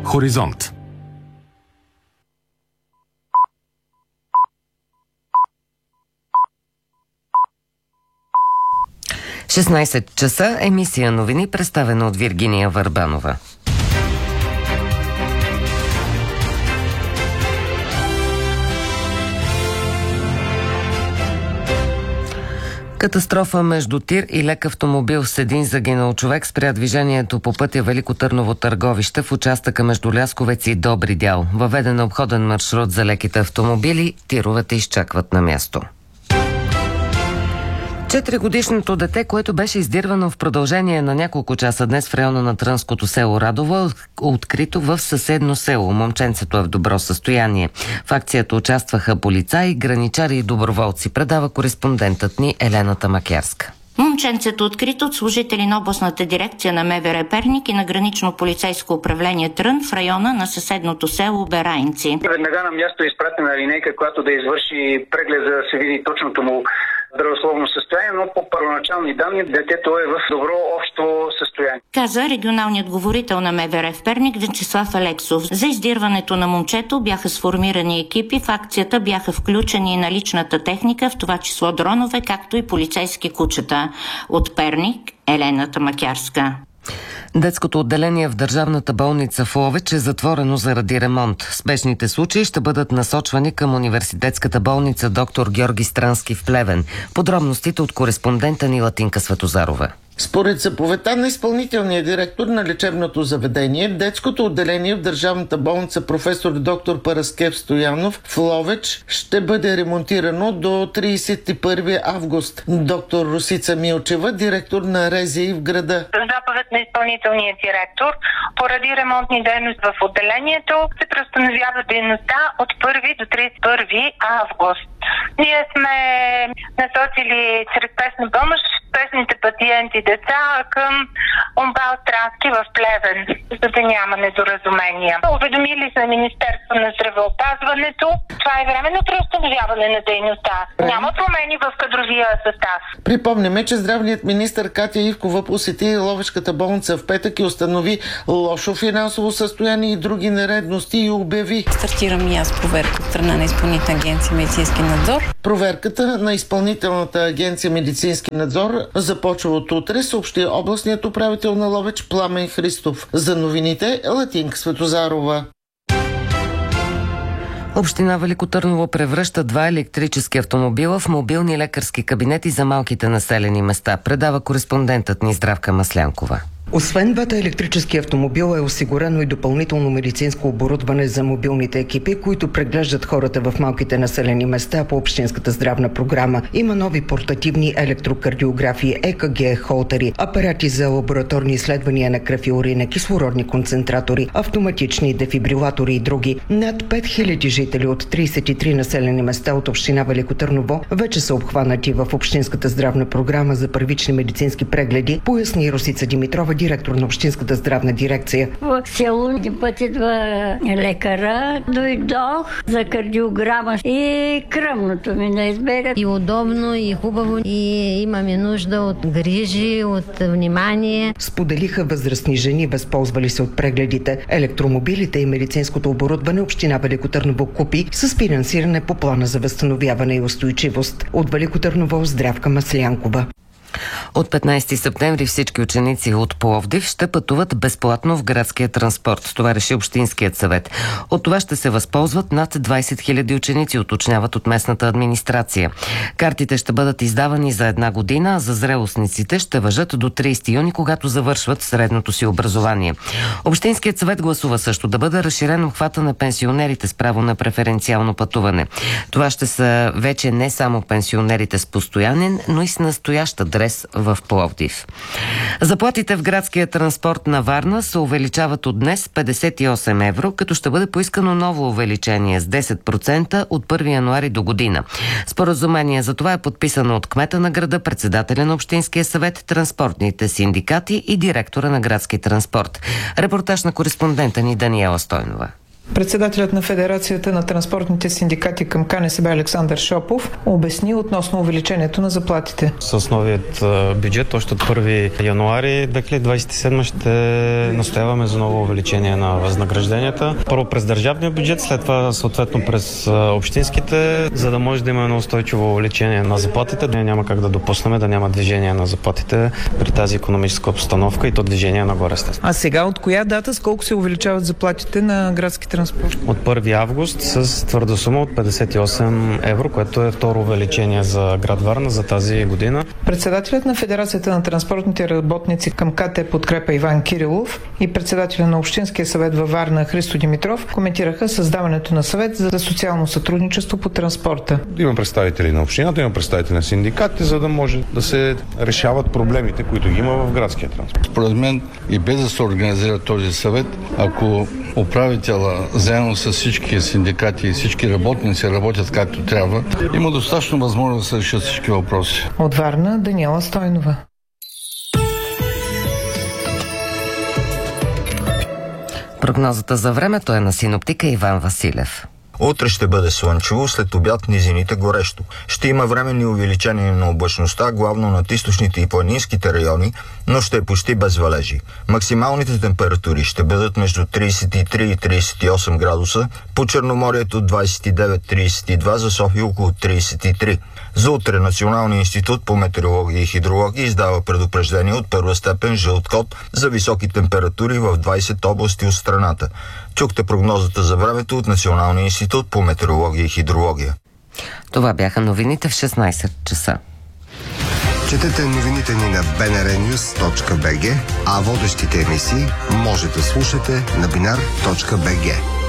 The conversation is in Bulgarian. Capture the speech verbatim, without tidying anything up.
Хоризонт. шестнайсет часа, емисия новини, представена от Виргиния Върбанова. Катастрофа между тир и лек автомобил с един загинал човек спря движението по пътя Велико Търново Търговище в участъка между Лясковец и Добри дял. Въведен обходен маршрут за леките автомобили, тировете изчакват на място. Четиригодишното дете, което беше издирвано в продължение на няколко часа днес в района на Трънското село Радово, е открито в съседно село. Момченцето е в добро състояние. В акцията участваха полицаи, граничари и доброволци, предава кореспондентът ни Елена Тамакярска. Момченцето открито от служители на областната дирекция на МВР Перник и на гранично полицейско управление Трън в района на съседното село Берайнци. Веднага на място е изпратена линейка, която да извърши преглед, за да се види точното му здравословно състояние, но по първоначални данни детето е в добро общо състояние. Каза регионалният говорител на МВР в Перник Венчеслав Алексов. За издирването на момчето бяха сформирани екипи. В акцията бяха включени и наличната техника, в това число дронове, както и полицейски кучета. От Перник, Елена Тамакярска. Детското отделение в държавната болница в Ловеч е затворено заради ремонт. Спешните случаи ще бъдат насочвани към университетската болница доктор Георги Странски в Плевен. Подробностите от кореспондента ни Латинка Светозарова. Според заповедта на изпълнителния директор на лечебното заведение, детското отделение в държавната болница професор доктор Параскев Стоянов в Ловеч ще бъде ремонтирано до тридесет и първи август. Доктор Русица Милчева, директор на РЗИ в града. Заповед на изпълнителния директор, поради ремонтни дейности в отделението, се преустановява дейността от първи до тридесет и първи август. Ние сме насочили чрез спешна помощ спешните пациенти деца към омбал Странски в Плевен, за да няма недоразумения. Уведомили сме Министерство на здравеопазването. Това е временно преустановяване на дейността. Няма промени в кадровия състав. Припомняме, че здравният министър Катя Ивкова посети Ловешката болница в петък и установи лошо финансово състояние и други нередности и обяви. Стартирам и аз проверка от страна на Изпълнителна агенция медицински надзор. Проверката на Изпълнителната агенция медицински надзор започва от утре, съобщи областният управител на Ловеч Пламен Христов. За новините Латинка Светозарова. Община Велико Търново превръща два електрически автомобила в мобилни лекарски кабинети за малките населени места, предава кореспондентът ни Здравка Маслянкова. Освен двата електрически автомобила е осигурено и допълнително медицинско оборудване за мобилните екипи, които преглеждат хората в малките населени места по общинската здравна програма. Има нови портативни електрокардиографии, ЕКГ, холтери, апарати за лабораторни изследвания на кръв и урина, кислородни концентратори, автоматични дефибрилатори и други. Над пет хиляди жители от тридесет и три населени места от община Велико Търново вече са обхванати в общинската здравна програма за първични медицински прегледи, поясни Русица Димитрова, директор на общинската здравна дирекция. В село един път идва лекара, дойдох за кардиограма и кръвното ми не избега. И удобно, и хубаво, и имаме нужда от грижи, от внимание. Споделиха възрастни жени, възползвали се от прегледите. Електромобилите и медицинското оборудване община Велико Търново купи с финансиране по плана за възстановяване и устойчивост. От Велико Търново Здравка Маслянкова. От петнайсети септември всички ученици от Пловдив ще пътуват безплатно в градския транспорт. Това реши Общинският съвет. От това ще се възползват над двайсет хиляди ученици, уточняват от местната администрация. Картите ще бъдат издавани за една година, а за зрелостниците ще важат до тридесети юни, когато завършват средното си образование. Общинският съвет гласува също да бъде разширен обхвата на пенсионерите с право на преференциално пътуване. Това ще са вече не само пенсионерите с постоянен, но и с настоящ адрес в Пловдив. Заплатите в градския транспорт на Варна се увеличават от днес петдесет и осем евро, като ще бъде поискано ново увеличение с десет процента от първи януари до година. Споразумение за това е подписано от кмета на града, председателя на Общинския съвет, транспортните синдикати и директора на градски транспорт. Репортаж на кореспондента ни Даниела Стойнова. Председателят на Федерацията на транспортните синдикати към КНСБ Александър Шопов обясни относно увеличението на заплатите. С новият бюджет още от първи януари две хиляди двадесет и седма ще настояваме за ново увеличение на възнагражденията. Първо през държавния бюджет, след това съответно през общинските, за да може да има едно устойчиво увеличение на заплатите. Ние няма как да допуснем да няма движение на заплатите при тази икономическа обстановка и то движение нагоре. А сега от коя дата с колко се увеличават заплатите на градски транспорт? От първи август с твърда сума от петдесет и осем евро, което е второ увеличение за град Варна за тази година. Председателят на Федерацията на транспортните работници към КТ Подкрепа Иван Кирилов и председателя на Общинския съвет във Варна Христо Димитров коментираха създаването на съвет за социално сътрудничество по транспорта. Има представители на общината, има представители на синдикатите, за да може да се решават проблемите, които има в градския транспорт. Според мен и без да се организира този съвет, ако управителя заедно с всички синдикати и всички работници работят както трябва, има достатъчно възможност да се решат всички въпроси. От Варна Даниела Стойнова. Прогнозата за времето е на синоптика Иван Василев. Утре ще бъде слънчево, след обяд низините горещо. Ще има временни увеличения на облачността, главно над източните и планинските райони, но ще е почти без валежи. Максималните температури ще бъдат между тридесет и три и тридесет и осем градуса, по Черноморието двадесет и девет до тридесет и два, за София около тридесет и три. За утре Националният институт по метеорология и хидрология издава предупреждение от първа степен жълт код за високи температури в двадесет области от страната. Чухте прогнозата за времето от Националния институт по метеорология и хидрология. Това бяха новините в шестнадесет часа. Четете новините ни на би ен ар нюз точка би джи, а водещите емисии може да слушате на бинар точка би джи.